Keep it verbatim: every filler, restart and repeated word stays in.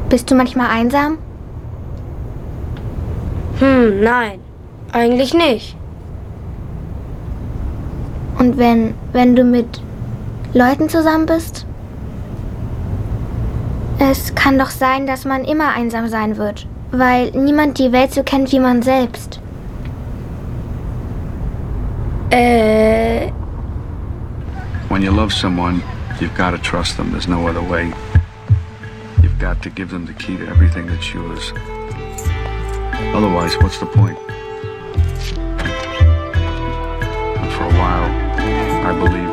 Bist du manchmal einsam? Hm, nein. Eigentlich nicht. Und wenn, wenn du mit Leuten zusammen bist? Es kann doch sein, dass man immer einsam sein wird, weil niemand die Welt so kennt wie man selbst. Äh... When you love someone, you've got to trust them. There's no other way. You've got to give them the key to everything that's yours. Otherwise, what's the point? And for a while, I believed